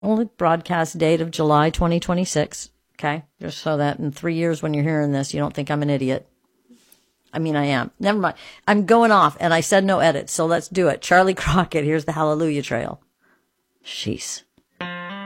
Only broadcast date of July 2026. Okay. Just so that in 3 years when you're hearing this, you don't think I'm an idiot. I mean, I am. Never mind. I'm going off and I said no edits. So let's do it. Charlie Crockett. Here's the Hallelujah Trail. Jeez.